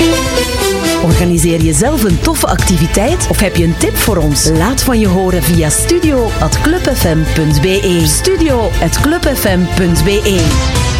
Organiseer je zelf een toffe activiteit of heb je een tip voor ons? Laat van je horen via studio@clubfm.be. studio@clubfm.be